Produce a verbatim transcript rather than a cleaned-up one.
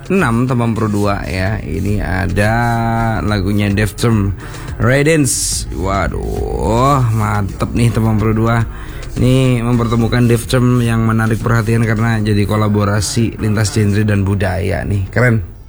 enam teman pro dua ya. Ini ada lagunya Deftones Raidens. Waduh, mantep nih teman pro dua. Ini mempertemukan Deftones yang menarik perhatian karena jadi kolaborasi lintas genre dan budaya nih. Keren.